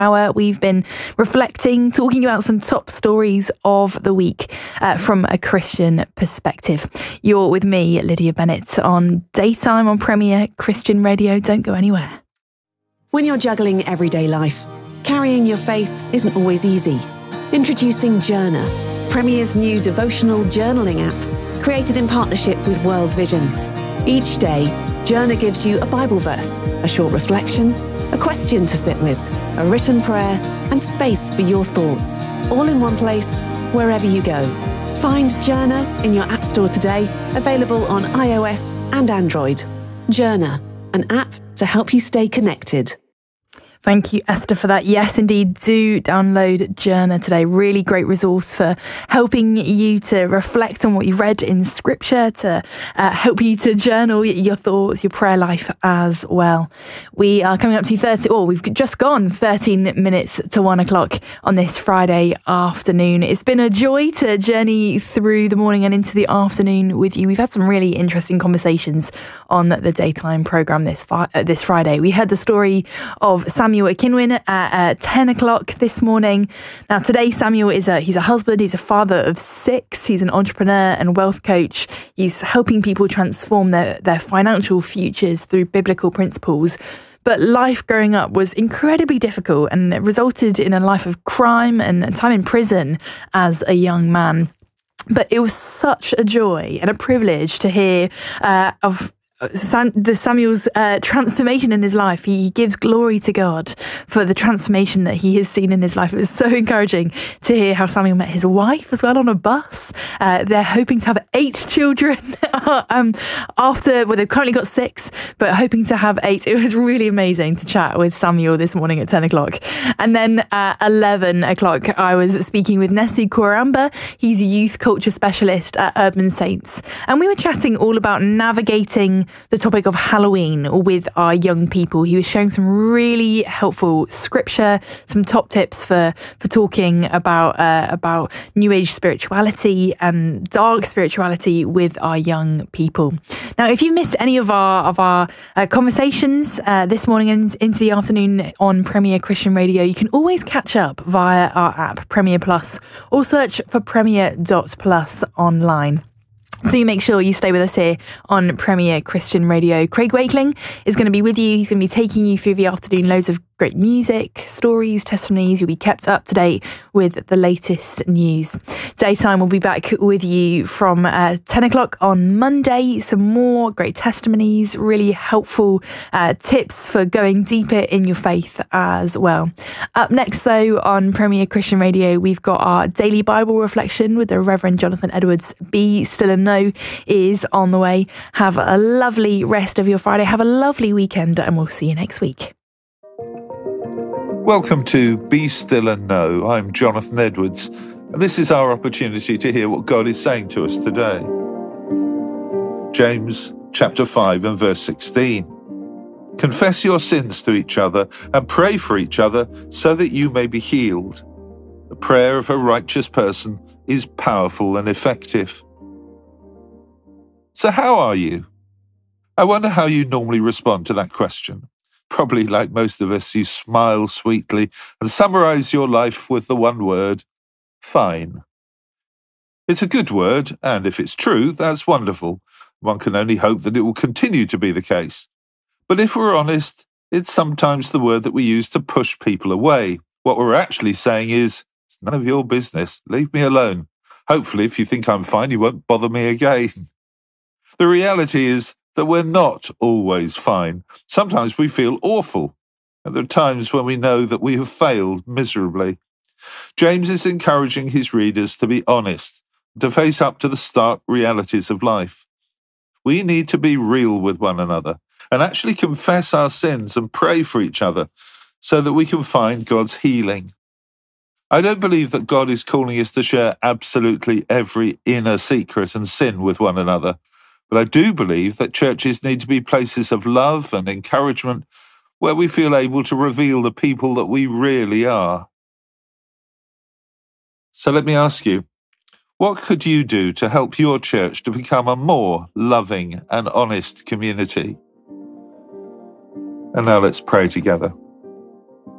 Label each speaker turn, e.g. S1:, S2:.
S1: hour, we've been reflecting, talking about some top stories of the week from a Christian perspective. You're with me, Lydia Bennett, on Daytime on Premier Christian Radio. Don't go anywhere.
S2: When you're juggling everyday life, carrying your faith isn't always easy. Introducing Journer, Premier's new devotional journaling app, created in partnership with World Vision. Each day, Journer gives you a Bible verse, a short reflection, a question to sit with, a written prayer, and space for your thoughts, all in one place, wherever you go. Find Journer in your App Store today, available on iOS and Android. Journer, an app to help you stay connected.
S1: Thank you, Esther, for that. Yes, indeed, do download Journer today. Really great resource for helping you to reflect on what you've read in Scripture, to help you to journal your thoughts, your prayer life as well. We are coming up to we've just gone 13 minutes to 1 o'clock on this Friday afternoon. It's been a joy to journey through the morning and into the afternoon with you. We've had some really interesting conversations on the daytime programme this Friday. We heard the story of Samuel Akinwin at 10 o'clock this morning. Now, today, Samuel he's a husband, he's a father of 6, he's an entrepreneur and wealth coach. He's helping people transform their financial futures through biblical principles. But life growing up was incredibly difficult, and it resulted in a life of crime and time in prison as a young man. But it was such a joy and a privilege to hear of Samuel's transformation in his life. He gives glory to God for the transformation that he has seen in his life. It was so encouraging to hear how Samuel met his wife as well on a bus. They're hoping to have 8 children they've currently got 6, but hoping to have 8. It was really amazing to chat with Samuel this morning at 10 o'clock. And then at 11 o'clock, I was speaking with Nessie Koramba. He's a youth culture specialist at Urban Saints. And we were chatting all about navigating the topic of Halloween with our young people. He was sharing some really helpful scripture, some top tips for talking about new age spirituality and dark spirituality with our young people. Now, if you missed any of our conversations this morning and into the afternoon on Premier Christian Radio, you can always catch up via our app Premier Plus, or search for Premier.plus online. So you make sure you stay with us here on Premier Christian Radio. Craig Wakeling is going to be with you. He's going to be taking you through the afternoon. Loads of great music, stories, testimonies. You'll be kept up to date with the latest news. Daytime will be back with you from 10 o'clock on Monday. Some more great testimonies, really helpful tips for going deeper in your faith as well. Up next, though, on Premier Christian Radio, we've got our daily Bible reflection with the Reverend Jonathan Edwards. Be Still and Know is on the way. Have a lovely rest of your Friday. Have a lovely weekend, and we'll see you next week.
S3: Welcome to Be Still and Know. I'm Jonathan Edwards, and this is our opportunity to hear what God is saying to us today. James chapter 5 and verse 16. Confess your sins to each other and pray for each other so that you may be healed. The prayer of a righteous person is powerful and effective. So how are you? I wonder how you normally respond to that question. Probably like most of us, you smile sweetly and summarize your life with the one word, fine. It's a good word, and if it's true, that's wonderful. One can only hope that it will continue to be the case. But if we're honest, it's sometimes the word that we use to push people away. What we're actually saying is, it's none of your business, leave me alone. Hopefully, if you think I'm fine, you won't bother me again. The reality is that we're not always fine. Sometimes we feel awful, and there are times when we know that we have failed miserably. James is encouraging his readers to be honest, to face up to the stark realities of life. We need to be real with one another and actually confess our sins and pray for each other so that we can find God's healing. I don't believe that God is calling us to share absolutely every inner secret and sin with one another. But I do believe that churches need to be places of love and encouragement where we feel able to reveal the people that we really are. So let me ask you, what could you do to help your church to become a more loving and honest community? And now let's pray together.